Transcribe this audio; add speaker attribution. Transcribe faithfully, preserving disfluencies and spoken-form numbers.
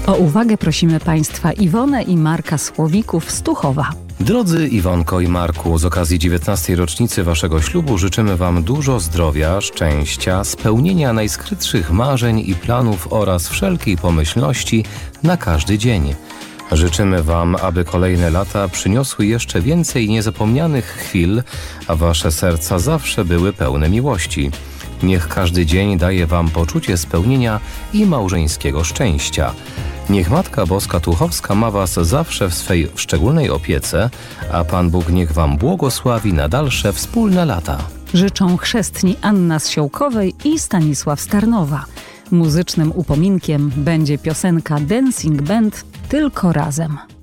Speaker 1: O uwagę prosimy Państwa Iwonę i Marka Słowików z Tuchowa.
Speaker 2: Drodzy Iwonko i Marku, z okazji dziewiętnastej rocznicy Waszego ślubu życzymy Wam dużo zdrowia, szczęścia, spełnienia najskrytszych marzeń i planów oraz wszelkiej pomyślności na każdy dzień. Życzymy Wam, aby kolejne lata przyniosły jeszcze więcej niezapomnianych chwil, a Wasze serca zawsze były pełne miłości. Niech każdy dzień daje Wam poczucie spełnienia i małżeńskiego szczęścia. Niech Matka Boska Tuchowska ma Was zawsze w swej szczególnej opiece, a Pan Bóg niech Wam błogosławi na dalsze wspólne lata.
Speaker 1: Życzą chrzestni Anna z Siołkowej i Stanisław z Tarnowa. Muzycznym upominkiem będzie piosenka Dancing Band Tylko razem.